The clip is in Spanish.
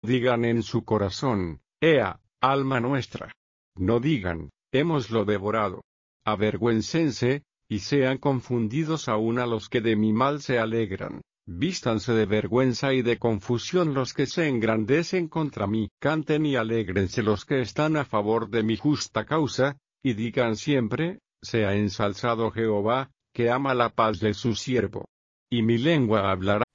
Digan en su corazón, Ea, alma nuestra. No digan, Hémoslo devorado. Avergüéncense, y sean confundidos aún a los que de mi mal se alegran. Vístanse de vergüenza y de confusión los que se engrandecen contra mí. Canten y alégrense los que están a favor de mi justa causa, y digan siempre, sea ensalzado Jehová, que ama la paz de su siervo. Y mi lengua hablará